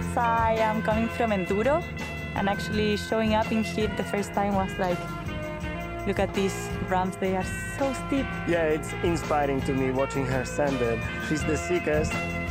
I am coming from Enduro, and actually showing up in here the first time was like, look at these ramps, they are so steep. Yeah, it's inspiring to me watching her send it. She's the sickest,